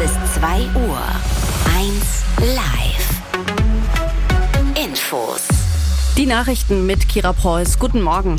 ist 2 Uhr. 1 live. Infos. Die Nachrichten mit Kira Preuß. Guten Morgen.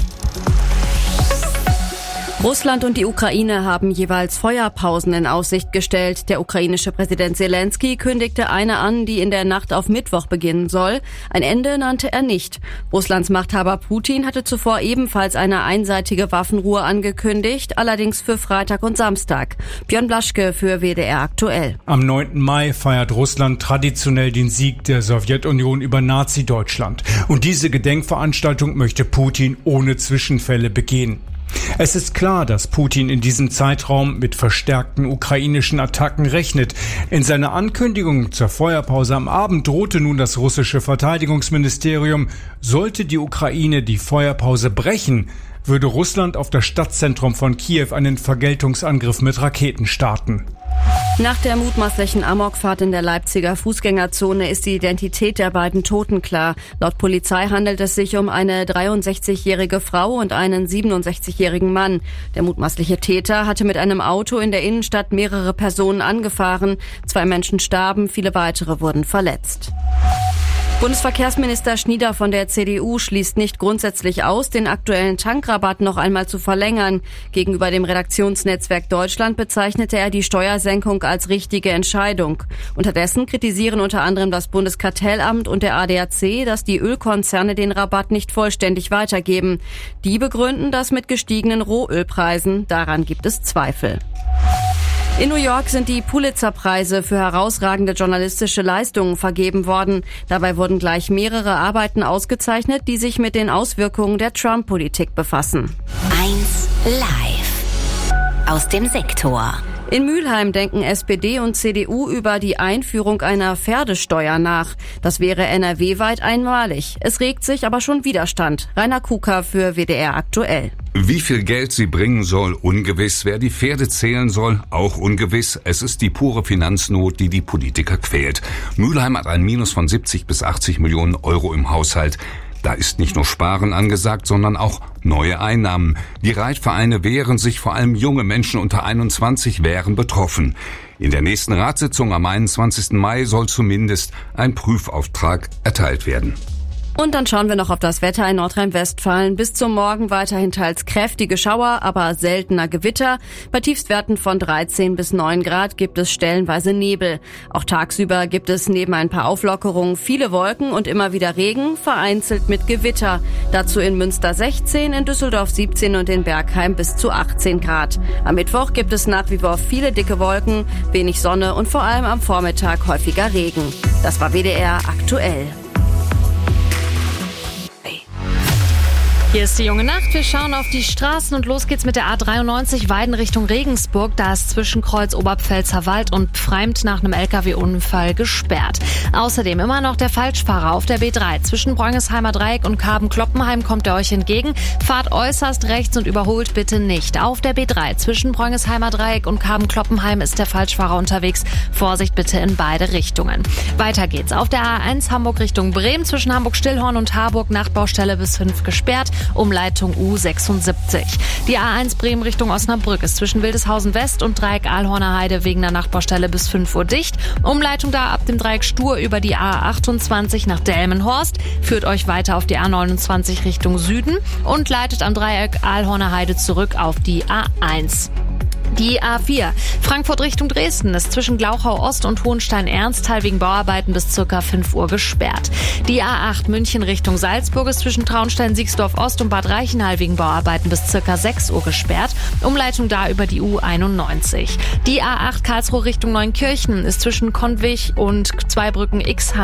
Russland und die Ukraine haben jeweils Feuerpausen in Aussicht gestellt. Der ukrainische Präsident Zelensky kündigte eine an, die in der Nacht auf Mittwoch beginnen soll. Ein Ende nannte er nicht. Russlands Machthaber Putin hatte zuvor ebenfalls eine einseitige Waffenruhe angekündigt, allerdings für Freitag und Samstag. Björn Blaschke für WDR aktuell. Am 9. Mai feiert Russland traditionell den Sieg der Sowjetunion über Nazi-Deutschland. Und diese Gedenkveranstaltung möchte Putin ohne Zwischenfälle begehen. Es ist klar, dass Putin in diesem Zeitraum mit verstärkten ukrainischen Attacken rechnet. In seiner Ankündigung zur Feuerpause am Abend drohte nun das russische Verteidigungsministerium, sollte die Ukraine die Feuerpause brechen, würde Russland auf das Stadtzentrum von Kiew einen Vergeltungsangriff mit Raketen starten. Nach der mutmaßlichen Amokfahrt in der Leipziger Fußgängerzone ist die Identität der beiden Toten klar. Laut Polizei handelt es sich um eine 63-jährige Frau und einen 67-jährigen Mann. Der mutmaßliche Täter hatte mit einem Auto in der Innenstadt mehrere Personen angefahren. 2 Menschen starben, viele weitere wurden verletzt. Bundesverkehrsminister Schnieder von der CDU schließt nicht grundsätzlich aus, den aktuellen Tankrabatt noch einmal zu verlängern. Gegenüber dem Redaktionsnetzwerk Deutschland bezeichnete er die Steuersenkung als richtige Entscheidung. Unterdessen kritisieren unter anderem das Bundeskartellamt und der ADAC, dass die Ölkonzerne den Rabatt nicht vollständig weitergeben. Die begründen das mit gestiegenen Rohölpreisen. Daran gibt es Zweifel. In New York sind die Pulitzer-Preise für herausragende journalistische Leistungen vergeben worden. Dabei wurden gleich mehrere Arbeiten ausgezeichnet, die sich mit den Auswirkungen der Trump-Politik befassen. 1 live. Aus dem Sektor. In Mülheim denken SPD und CDU über die Einführung einer Pferdesteuer nach. Das wäre NRW-weit einmalig. Es regt sich aber schon Widerstand. Rainer Kuka für WDR aktuell. Wie viel Geld sie bringen soll, ungewiss. Wer die Pferde zählen soll, auch ungewiss. Es ist die pure Finanznot, die die Politiker quält. Mülheim hat ein Minus von 70 bis 80 Millionen Euro im Haushalt. Da ist nicht nur Sparen angesagt, sondern auch neue Einnahmen. Die Reitvereine wehren sich, vor allem junge Menschen unter 21 wären betroffen. In der nächsten Ratssitzung am 21. Mai soll zumindest ein Prüfauftrag erteilt werden. Und dann schauen wir noch auf das Wetter in Nordrhein-Westfalen. Bis zum Morgen weiterhin teils kräftige Schauer, aber seltener Gewitter. Bei Tiefstwerten von 13 bis 9 Grad gibt es stellenweise Nebel. Auch tagsüber gibt es neben ein paar Auflockerungen viele Wolken und immer wieder Regen, vereinzelt mit Gewitter. Dazu in Münster 16, in Düsseldorf 17 und in Bergheim bis zu 18 Grad. Am Mittwoch gibt es nach wie vor viele dicke Wolken, wenig Sonne und vor allem am Vormittag häufiger Regen. Das war WDR aktuell. Hier ist die junge Nacht. Wir schauen auf die Straßen und los geht's mit der A93 Weiden Richtung Regensburg. Da ist zwischen Kreuz Oberpfälzer Wald und Pfreimt nach einem LKW-Unfall gesperrt. Außerdem immer noch der Falschfahrer auf der B3. Zwischen Brönniesheimer Dreieck und Karben-Kloppenheim kommt er euch entgegen. Fahrt äußerst rechts und überholt bitte nicht. Auf der B3 zwischen Brönniesheimer Dreieck und Karben-Kloppenheim ist der Falschfahrer unterwegs. Vorsicht bitte in beide Richtungen. Weiter geht's. Auf der A1 Hamburg Richtung Bremen zwischen Hamburg-Stillhorn und Harburg Nachtbaustelle bis 5 gesperrt. Umleitung U76. Die A1 Bremen Richtung Osnabrück ist zwischen Wildeshausen West und Dreieck Ahlhorner Heide wegen der Nachtbaustelle bis 5 Uhr dicht. Umleitung da ab dem Dreieck Stur über die A28 nach Delmenhorst, führt euch weiter auf die A29 Richtung Süden und leitet am Dreieck Ahlhorner Heide zurück auf die A1. Die A4 Frankfurt Richtung Dresden ist zwischen Glauchau Ost und Hohenstein-Ernsthal wegen Bauarbeiten bis ca. 5 Uhr gesperrt. Die A8 München Richtung Salzburg ist zwischen Traunstein-Siegsdorf Ost und Bad Reichenhall wegen Bauarbeiten bis ca. 6 Uhr gesperrt. Umleitung da über die U91. Die A8 Karlsruhe Richtung Neunkirchen ist zwischen Konwig und Zweibrücken-Ixheim